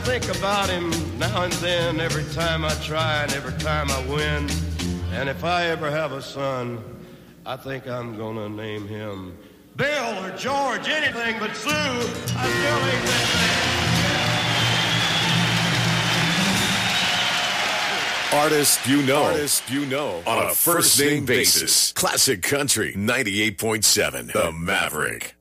think about him now and then, every time I try and every time I win. And if I ever have a son, I think I'm gonna name him Bill or George, anything but Sue. I still ain't that man. Artist you know, on a first name basis. Classic Country 98.7, The Maverick.